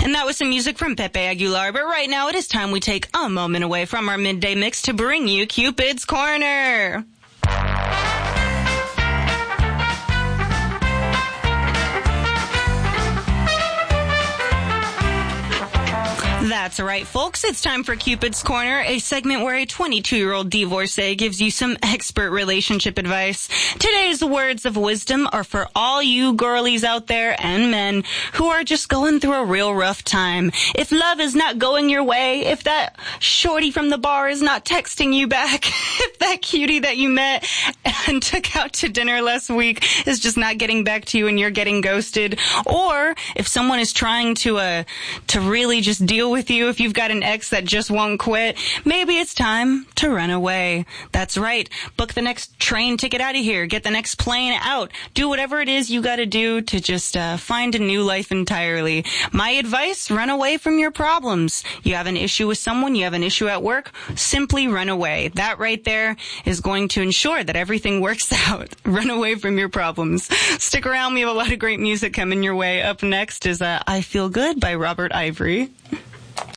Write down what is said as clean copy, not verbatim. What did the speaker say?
And that was some music from Pepe Aguilar. But right now it is time we take a moment away from our midday mix to bring you Cupid's Corner. That's right, folks. It's time for Cupid's Corner, a segment where a 22-year-old divorcee gives you some expert relationship advice. Today's words of wisdom are for all you girlies out there and men who are just going through a real rough time. If love is not going your way, if that shorty from the bar is not texting you back, if that cutie that you met and took out to dinner last week is just not getting back to you and you're getting ghosted, or if someone is trying to really just deal with you, if you've got an ex that just won't quit, maybe it's time to run away. That's right. Book the next train ticket out of here. Get the next plane out. Do whatever it is you got to do to just find a new life entirely. My advice, run away from your problems. You have an issue with someone, you have an issue at work, simply run away. That right there is going to ensure that everything works out. Run away from your problems. Stick around. We have a lot of great music coming your way. Up next is I Feel Good by Robert Ivory.